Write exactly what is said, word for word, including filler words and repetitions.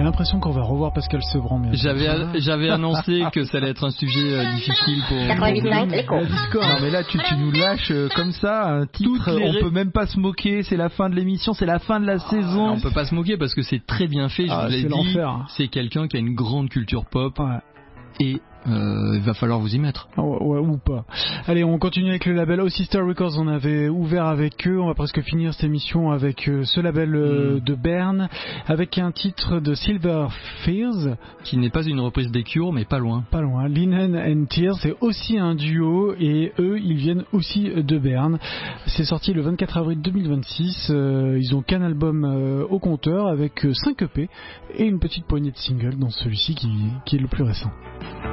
J'ai l'impression qu'on va revoir Pascal Sevran. Mais j'avais, a, j'avais annoncé que ça allait être un sujet euh, difficile pour... quatre-vingt-huit virgule cinq, l'écho. Non mais là tu, tu nous lâches euh, comme ça un titre, on ré... peut même pas se moquer, c'est la fin de l'émission, c'est la fin de la ah, saison. On peut pas se moquer parce que c'est très bien fait, je ah, vous l'ai c'est dit. L'enfer. C'est quelqu'un qui a une grande culture pop. Ouais. Et euh, il va falloir vous y mettre. Oh, ouais, ou pas. Allez, on continue avec le label Oh Sister Records. On avait ouvert avec eux. On va presque finir cette émission avec euh, ce label euh, mm. de Berne, avec un titre de Silver Fears, qui n'est pas une reprise des Cure, mais pas loin. Pas loin. Linen and Tears, c'est aussi un duo et eux, ils viennent aussi de Berne. C'est sorti le vingt-quatre avril deux mille vingt-six. Euh, ils ont qu'un album euh, au compteur avec cinq E P et une petite poignée de singles dans celui-ci qui, qui est le plus récent.